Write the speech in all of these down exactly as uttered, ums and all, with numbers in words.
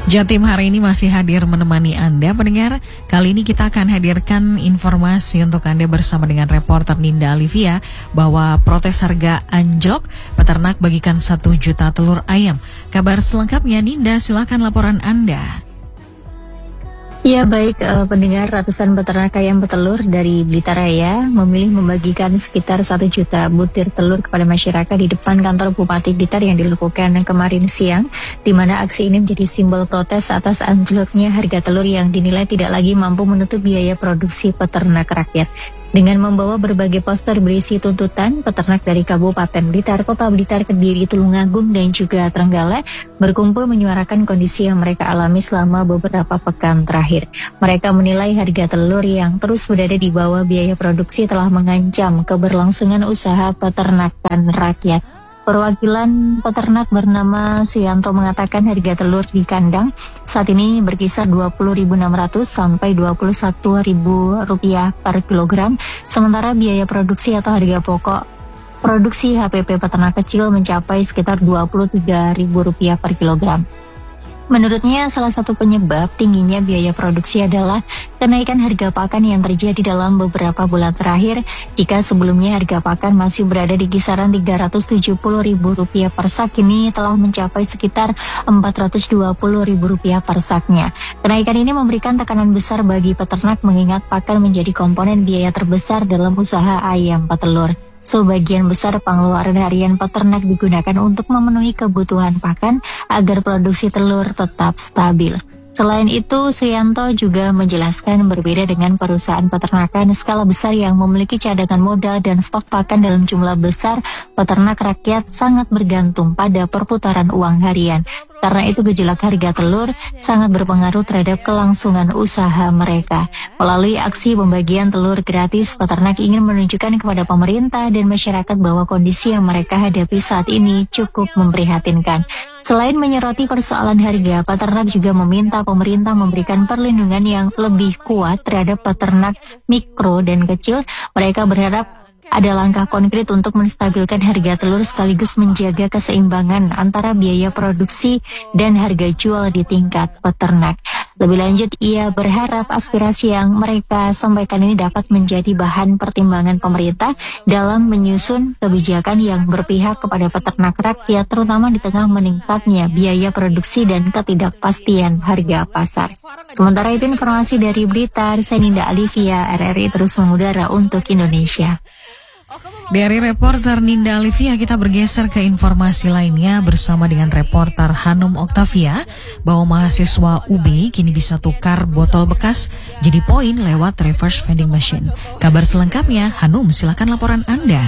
Jatim hari ini masih hadir menemani Anda pendengar. Kali ini kita akan hadirkan informasi untuk Anda bersama dengan reporter Ninda Alivia bahwa protes harga anjlok, peternak bagikan satu juta telur ayam. Kabar selengkapnya Ninda, silakan laporan Anda. Ya baik, uh, pendengar, ratusan peternak ayam petelur dari Blitar Raya memilih membagikan sekitar satu juta butir telur kepada masyarakat di depan kantor Bupati Blitar yang dilakukan kemarin siang, di mana aksi ini menjadi simbol protes atas anjloknya harga telur yang dinilai tidak lagi mampu menutup biaya produksi peternak rakyat. Dengan membawa berbagai poster berisi tuntutan, peternak dari Kabupaten Blitar, Kota Blitar, Kediri, Tulungagung, dan juga Trenggalek berkumpul menyuarakan kondisi yang mereka alami selama beberapa pekan terakhir. Mereka menilai harga telur yang terus berada di bawah biaya produksi telah mengancam keberlangsungan usaha peternakan rakyat. Perwakilan peternak bernama Suyanto mengatakan harga telur di kandang saat ini berkisar dua puluh ribu enam ratus sampai dua puluh satu ribu rupiah per kilogram, sementara biaya produksi atau harga pokok produksi H P P peternak kecil mencapai sekitar dua puluh tiga ribu rupiah per kilogram. Menurutnya, salah satu penyebab tingginya biaya produksi adalah kenaikan harga pakan yang terjadi dalam beberapa bulan terakhir, jika sebelumnya harga pakan masih berada di kisaran tiga ratus tujuh puluh ribu rupiah per sak, kini telah mencapai sekitar empat ratus dua puluh ribu rupiah per saknya. Kenaikan ini memberikan tekanan besar bagi peternak mengingat pakan menjadi komponen biaya terbesar dalam usaha ayam petelur. Sebagian besar pengeluaran harian peternak digunakan untuk memenuhi kebutuhan pakan agar produksi telur tetap stabil. Selain itu, Suyanto juga menjelaskan berbeda dengan perusahaan peternakan skala besar yang memiliki cadangan modal dan stok pakan dalam jumlah besar, peternak rakyat sangat bergantung pada perputaran uang harian. Karena itu gejolak harga telur sangat berpengaruh terhadap kelangsungan usaha mereka. Melalui aksi pembagian telur gratis, peternak ingin menunjukkan kepada pemerintah dan masyarakat bahwa kondisi yang mereka hadapi saat ini cukup memprihatinkan. Selain menyoroti persoalan harga, peternak juga meminta pemerintah memberikan perlindungan yang lebih kuat terhadap peternak mikro dan kecil. Mereka berharap ada langkah konkret untuk menstabilkan harga telur sekaligus menjaga keseimbangan antara biaya produksi dan harga jual di tingkat peternak. Lebih lanjut, ia berharap aspirasi yang mereka sampaikan ini dapat menjadi bahan pertimbangan pemerintah dalam menyusun kebijakan yang berpihak kepada peternak rakyat, terutama di tengah meningkatnya biaya produksi dan ketidakpastian harga pasar. Sementara itu, informasi dari Blitar, saya Ninda Alivia, R R I terus mengudara untuk Indonesia. Dari reporter Ninda Alivia kita bergeser ke informasi lainnya bersama dengan reporter Hanum Oktavia bahwa mahasiswa U B kini bisa tukar botol bekas jadi poin lewat reverse vending machine. Kabar selengkapnya, Hanum, silakan laporan Anda.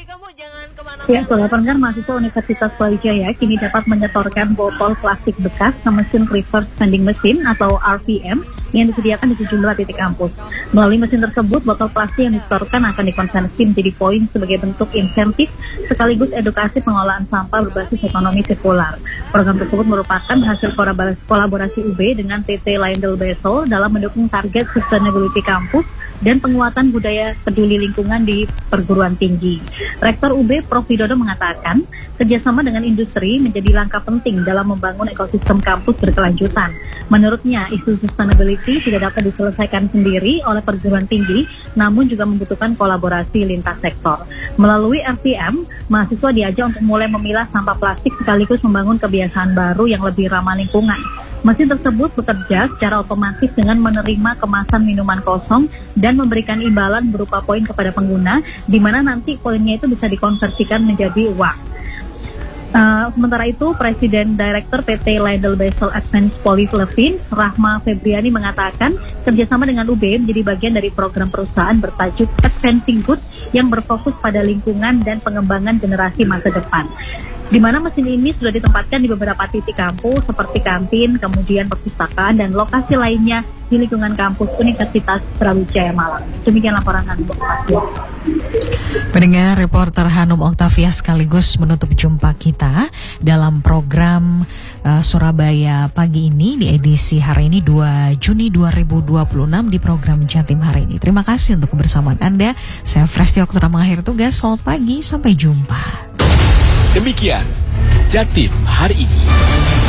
Ya, saudara pendengar, mahasiswa Universitas Brawijaya kini dapat menyetorkan botol plastik bekas ke mesin reverse vending machine atau R V M yang disediakan di sejumlah titik kampus. Melalui mesin tersebut, botol plastik yang disetorkan akan dikonversi menjadi poin sebagai bentuk insentif sekaligus edukasi pengelolaan sampah berbasis ekonomi sirkular. Program tersebut merupakan hasil kolaborasi U B dengan P T LyondellBasell dalam mendukung target sustainability kampus dan penguatan budaya peduli lingkungan di perguruan tinggi. Rektor U B, Profesor Widodo mengatakan, kerjasama dengan industri menjadi langkah penting dalam membangun ekosistem kampus berkelanjutan. Menurutnya, isu sustainability tidak dapat diselesaikan sendiri oleh perguruan tinggi, namun juga membutuhkan kolaborasi lintas sektor. Melalui R V M, mahasiswa diajak untuk mulai memilah sampah plastik sekaligus membangun kebiasaan baru yang lebih ramah lingkungan. Mesin tersebut bekerja secara otomatis dengan menerima kemasan minuman kosong dan memberikan imbalan berupa poin kepada pengguna, di mana nanti poinnya itu bisa dikonversikan menjadi uang. Uh, sementara itu, Presiden Direktur P T LyondellBasell Advanced Polyolefins, Rahma Febriani, mengatakan kerjasama dengan U B menjadi bagian dari program perusahaan bertajuk Advancing Good yang berfokus pada lingkungan dan pengembangan generasi masa depan, di mana mesin ini sudah ditempatkan di beberapa titik kampus seperti kantin, kemudian perpustakaan, dan lokasi lainnya di lingkungan kampus Universitas Brawijaya Malang. Demikian laporan Hanum Oktavia. Pendengar, reporter Hanum Oktavia sekaligus menutup jumpa kita dalam program uh, Surabaya Pagi ini di edisi hari ini dua Juni dua ribu dua puluh enam di program Jatim hari ini. Terima kasih untuk kebersamaan Anda. Saya Fresti Oktora mengakhiri tugas. Selamat pagi, sampai jumpa. Demikian Jatim hari ini.